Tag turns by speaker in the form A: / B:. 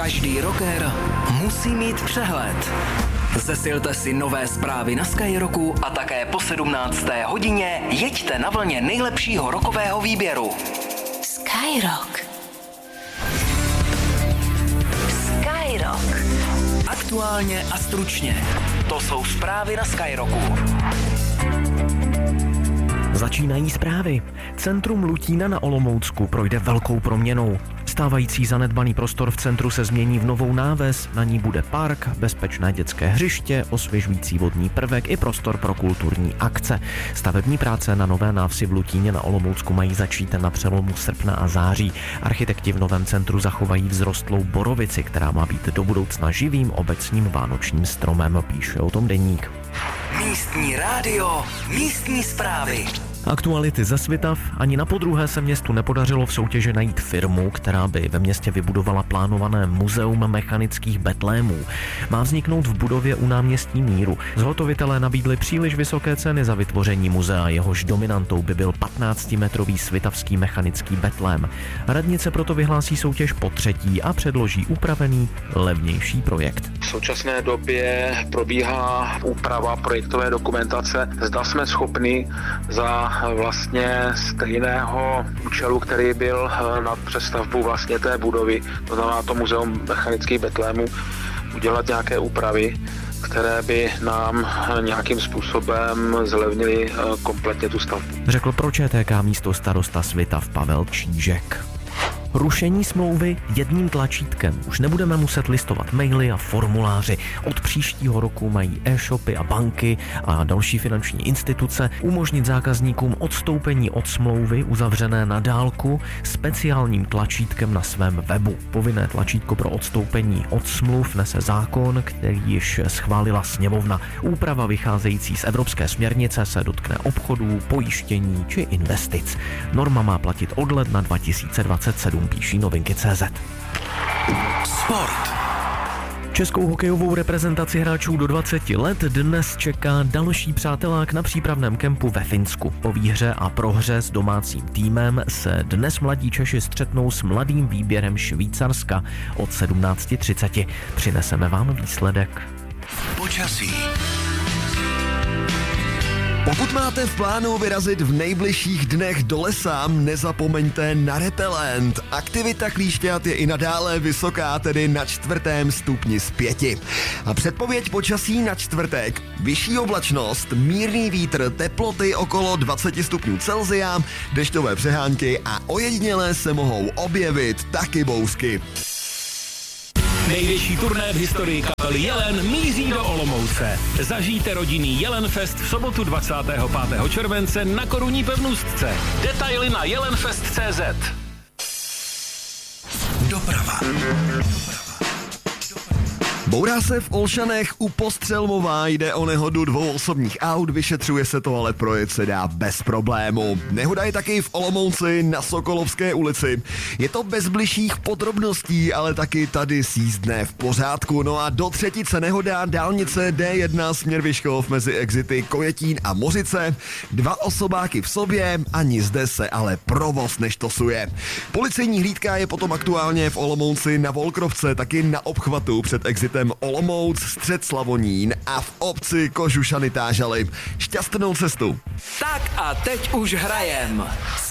A: Každý rocker musí mít přehled. Zesilte si nové zprávy na Skyrocku a také po 17. hodině jeďte na vlně nejlepšího rockového výběru.
B: Skyrock. Skyrock.
A: Aktuálně a stručně. To jsou zprávy na Skyrocku.
C: Začínají zprávy. Centrum Lutína na Olomoucku projde velkou proměnou. Stávající zanedbaný prostor v centru se změní v novou náves, na ní bude park, bezpečné dětské hřiště, osvěžující vodní prvek i prostor pro kulturní akce. Stavební práce na nové návsi v Lutíně na Olomoucku mají začít na přelomu srpna a září. Architekti v novém centru zachovají vzrostlou borovici, která má být do budoucna živým obecním vánočním stromem, píše o tom Deník.
A: Místní rádio, místní zprávy.
C: Aktuality ze Svitav. Ani na podruhé se městu nepodařilo v soutěži najít firmu, která by ve městě vybudovala plánované muzeum mechanických betlémů. Má vzniknout v budově u náměstí Míru. Zhotovitelé nabídli příliš vysoké ceny za vytvoření muzea, jehož dominantou by byl 15-metrový svitavský mechanický betlém. Radnice proto vyhlásí soutěž po třetí a předloží upravený, levnější projekt.
D: V současné době probíhá úprava projektové dokumentace. Zda jsme schopni za vlastně stejného účelu, který byl na přestavbu vlastně té budovy, to znamená to muzeum mechanických betlémů, udělat nějaké úpravy, které by nám nějakým způsobem zlevnily kompletně tu stavbu.
C: Řekl pro ČTK místostarosta Svitav Pavel Čížek. Rušení smlouvy jedním tlačítkem. Už nebudeme muset listovat maily a formuláři. Od příštího roku mají e-shopy a banky a další finanční instituce umožnit zákazníkům odstoupení od smlouvy uzavřené na dálku speciálním tlačítkem na svém webu. Povinné tlačítko pro odstoupení od smluv nese zákon, který již schválila sněmovna. Úprava vycházející z evropské směrnice se dotkne obchodů, pojištění či investic. Norma má platit od ledna 2027. Píší Novinky.cz.
A: Sport.
C: Českou hokejovou reprezentaci hráčů do 20 let dnes čeká další přátelák na přípravném kempu ve Finsku. Po výhře a prohře s domácím týmem se dnes mladí Češi střetnou s mladým výběrem Švýcarska od 17:30. Přineseme vám výsledek.
A: Počasí.
E: Pokud máte v plánu vyrazit v nejbližších dnech do lesa, nezapomeňte na repelent. Aktivita klíšťat je i nadále vysoká, tedy na 4. stupni z 5. A předpověď počasí na čtvrtek. Vyšší oblačnost, mírný vítr, teploty okolo 20 stupňů Celsia, dešťové přehánky a ojediněle se mohou objevit taky bouřky.
F: Největší turné v historii kapely Jelen míří do Olomouce. Zažijte rodinný Jelenfest v sobotu 25. července na Korunní pevnostce. Detaily na jelenfest.cz.
A: Doprava.
E: Bourá se v Olšanech u Postřelmová, jde o nehodu 2 osobních aut, vyšetřuje se to, ale projet se dá bez problému. Nehoda je taky v Olomouci na Sokolovské ulici. Je to bez bližších podrobností, ale taky tady sjízdné v pořádku. No a do třetice nehoda dálnice D1 směr Vyškov mezi exity Kojetín a Mořice. 2 osobáky v sobě, ani zde se ale provoz neštosuje. Policejní hlídka je potom aktuálně v Olomouci na Volkrovce, taky na obchvatu před exitem Olomouc, střed Slavonín a v obci Kožušany Tážaly. Šťastnou cestu.
A: Tak a teď už hrajem.